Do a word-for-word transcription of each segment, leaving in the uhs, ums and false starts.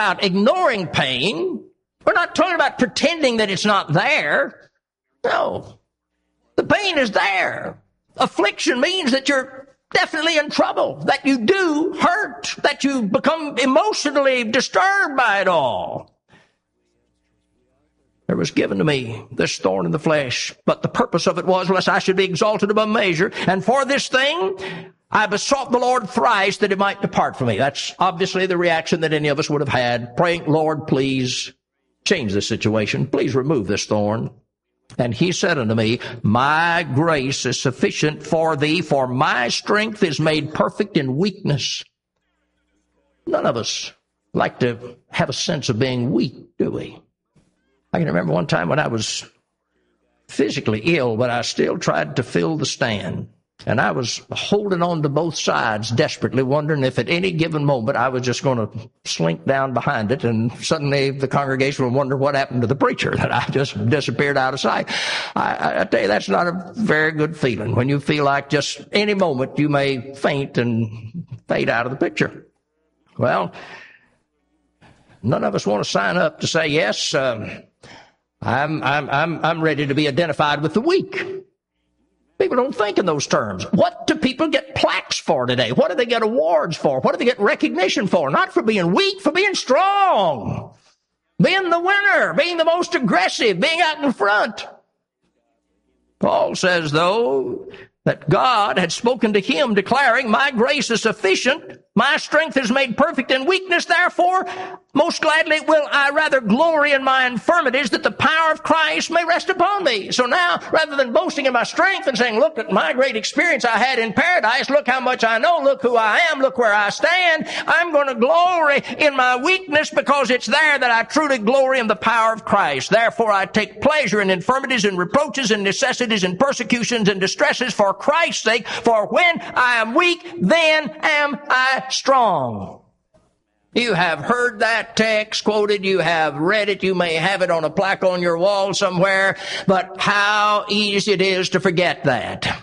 about ignoring pain. We're not talking about pretending that it's not there. No. The pain is there. Affliction means that you're definitely in trouble, that you do hurt, that you become emotionally disturbed by it all. There was given to me this thorn in the flesh, but the purpose of it was lest I should be exalted above measure. And for this thing, I besought the Lord thrice that it might depart from me. That's obviously the reaction that any of us would have had, praying, Lord, please change this situation. Please remove this thorn. And he said unto me, my grace is sufficient for thee, for my strength is made perfect in weakness. None of us like to have a sense of being weak, do we? I can remember one time when I was physically ill, but I still tried to fill the stand. And I was holding on to both sides desperately, wondering if at any given moment I was just going to slink down behind it, and suddenly the congregation would wonder what happened to the preacher, that I just disappeared out of sight. I, I tell you, that's not a very good feeling when you feel like just any moment you may faint and fade out of the picture. Well, none of us want to sign up to say, yes, um, I'm, I'm, I'm, I'm ready to be identified with the weak. People don't think in those terms. What do people get plaques for today? What do they get awards for? What do they get recognition for? Not for being weak, for being strong. Being the winner, being the most aggressive, being out in front. Paul says, though, that God had spoken to him, declaring, my grace is sufficient, my strength is made perfect in weakness, therefore, most gladly will I rather glory in my infirmities, that the power of Christ may rest upon me. So now, rather than boasting in my strength and saying, look at my great experience I had in paradise, look how much I know, look who I am, look where I stand, I'm going to glory in my weakness, because it's there that I truly glory in the power of Christ. Therefore, I take pleasure in infirmities and reproaches and necessities and persecutions and distresses for Christ's sake, for when I am weak, then am I strong. You have heard that text quoted, you have read it, you may have it on a plaque on your wall somewhere, but how easy it is to forget that.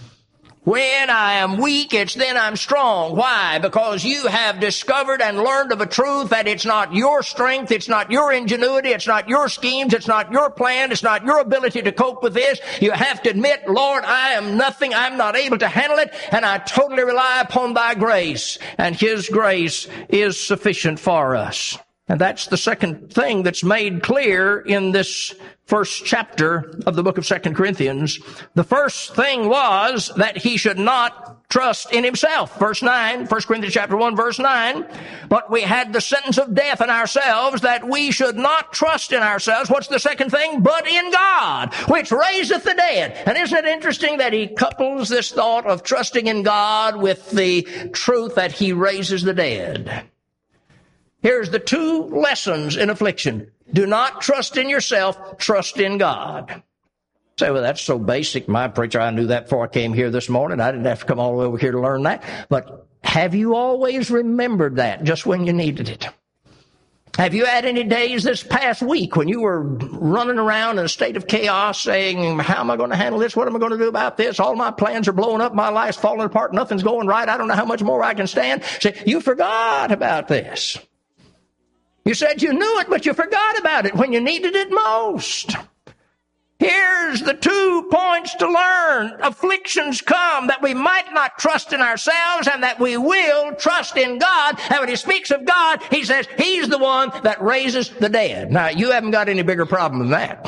When I am weak, it's then I'm strong. Why? Because you have discovered and learned of a truth that it's not your strength, it's not your ingenuity, it's not your schemes, it's not your plan, it's not your ability to cope with this. You have to admit, Lord, I am nothing, I'm not able to handle it, and I totally rely upon thy grace, and his grace is sufficient for us. And that's the second thing that's made clear in this first chapter of the book of Second Corinthians. The first thing was that he should not trust in himself. Verse nine, First Corinthians chapter one, verse nine. But we had the sentence of death in ourselves, that we should not trust in ourselves. What's the second thing? But in God, which raiseth the dead. And isn't it interesting that he couples this thought of trusting in God with the truth that he raises the dead? Here's the two lessons in affliction. Do not trust in yourself, trust in God. Say, well, that's so basic. My preacher, I knew that before I came here this morning. I didn't have to come all the way over here to learn that. But have you always remembered that just when you needed it? Have you had any days this past week when you were running around in a state of chaos saying, how am I going to handle this? What am I going to do about this? All my plans are blowing up. My life's falling apart. Nothing's going right. I don't know how much more I can stand. Say, you forgot about this. You said you knew it, but you forgot about it when you needed it most. Here's the two points to learn. Afflictions come that we might not trust in ourselves, and that we will trust in God. And when he speaks of God, he says he's the one that raises the dead. Now, you haven't got any bigger problem than that.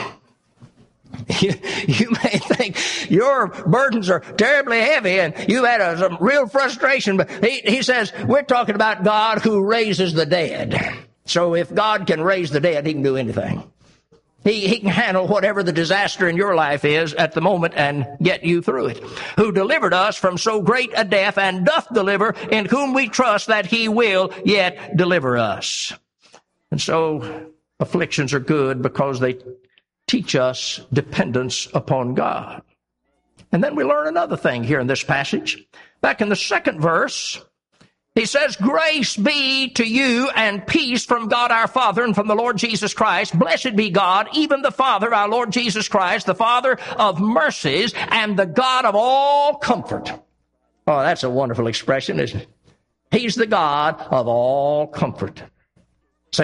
You, you may think your burdens are terribly heavy and you've had a, some real frustration, but he, he says we're talking about God who raises the dead. So if God can raise the dead, he can do anything. He, he can handle whatever the disaster in your life is at the moment and get you through it. Who delivered us from so great a death, and doth deliver, in whom we trust that he will yet deliver us. And so afflictions are good because they teach us dependence upon God. And then we learn another thing here in this passage. Back in the second verse, he says, grace be to you and peace from God our Father and from the Lord Jesus Christ. Blessed be God, even the Father, our Lord Jesus Christ, the Father of mercies and the God of all comfort. Oh, that's a wonderful expression, isn't it? He's the God of all comfort.